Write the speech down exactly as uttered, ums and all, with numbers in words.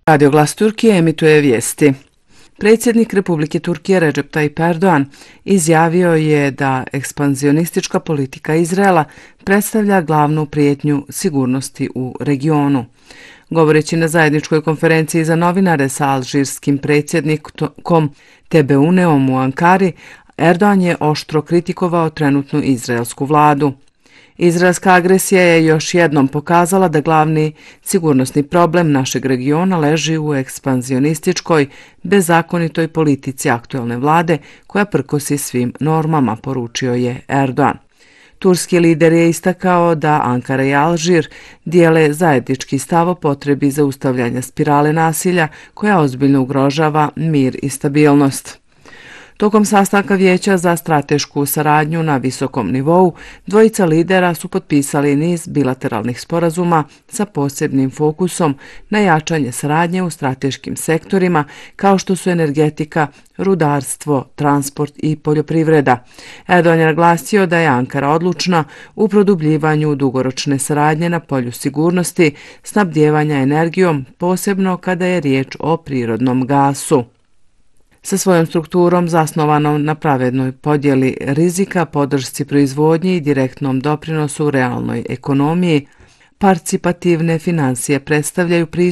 Radio Glas Turkije emituje vijesti. Predsjednik Republike Turkije Recep Tayyip Erdogan izjavio je da ekspanzionistička politika Izraela predstavlja glavnu prijetnju sigurnosti u regionu. Govoreći na zajedničkoj konferenciji za novinare sa alžirskim predsjednikom Tebeuneom u Ankari, Erdogan je oštro kritikovao trenutnu izraelsku vladu. Izraelska agresija je još jednom pokazala da glavni sigurnosni problem našeg regiona leži u ekspanzionističkoj, bezakonitoj politici aktuelne vlade koja prkosi svim normama, poručio je Erdogan. Turski lider je istakao da Ankara i Alžir dijele zajednički stav o potrebi zaustavljanja spirale nasilja koja ozbiljno ugrožava mir i stabilnost. Tokom sastanka Vijeća za stratešku saradnju na visokom nivou, dvojica lidera su potpisali niz bilateralnih sporazuma sa posebnim fokusom na jačanje saradnje u strateškim sektorima kao što su energetika, rudarstvo, transport i poljoprivreda. Erdogan je naglasio da je Ankara odlučna u produbljivanju dugoročne saradnje na polju sigurnosti, snabdijevanja energijom, posebno kada je riječ o prirodnom gasu. Sa svojom strukturom zasnovanom na pravednoj podjeli rizika, podršci proizvodnji i direktnom doprinosu u realnoj ekonomiji, participativne finansije predstavljaju pristup